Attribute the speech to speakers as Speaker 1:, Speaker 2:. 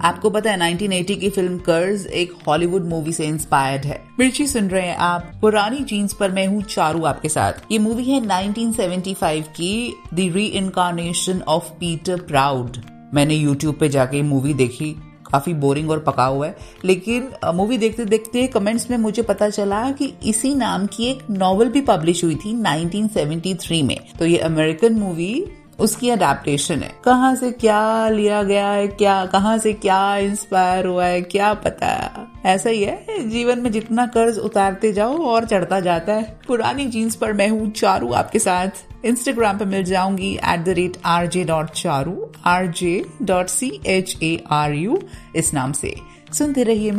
Speaker 1: आपको पता है 1980 की फिल्म कर्ज एक हॉलीवुड मूवी से इंस्पायर्ड है। मिर्ची सुन रहे हैं आप पुरानी जीन्स पर, मैं हूँ चारू आपके साथ। ये मूवी है 1975 की the reincarnation of Peter proud. मैंने यूट्यूब पे जाके मूवी देखी, काफी बोरिंग और पका हुआ है, लेकिन मूवी देखते देखते कमेंट्स में मुझे पता चला कि इसी नाम की एक नॉवेल भी पब्लिश हुई थी 1973 में। तो ये अमेरिकन मूवी उसकी अडेप्टेशन है। कहाँ से क्या लिया गया है, कहाँ से क्या इंस्पायर हुआ है, क्या पता। ऐसा ही है जीवन में, जितना कर्ज उतारते जाओ और चढ़ता जाता है। पुरानी जीन्स पर मैं हूँ चारू आपके साथ। इंस्टाग्राम पे मिल जाऊंगी @rj.charu, rj.charu इस नाम से। सुनते रहिए।